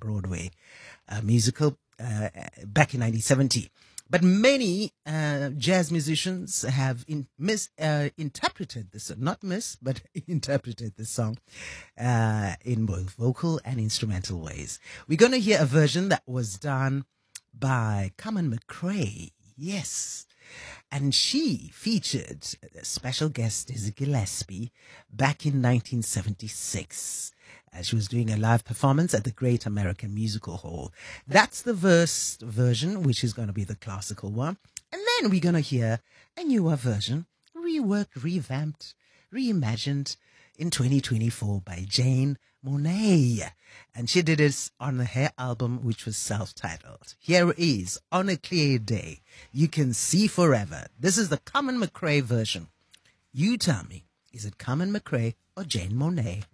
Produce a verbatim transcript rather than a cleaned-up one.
Broadway uh, musical uh, back in nineteen seventy. But many uh, jazz musicians have in, mis, uh, interpreted this, not mis, but interpreted this song uh, in both vocal and instrumental ways. We're going to hear a version that was done by Carmen McRae. Yes. And she featured a special guest, Dizzy Gillespie, back in nineteen seventy-six. Uh, she was doing a live performance at the Great American Musical Hall. That's the verse version, which is going to be the classical one. And then we're going to hear a newer version, reworked, revamped, reimagined in twenty twenty-four by Janelle Monáe. And she did this on her album, which was self-titled. Here it is, On a Clear Day, You Can See Forever. This is the Carmen McRae version. You tell me, is it Carmen McRae or Janelle Monáe?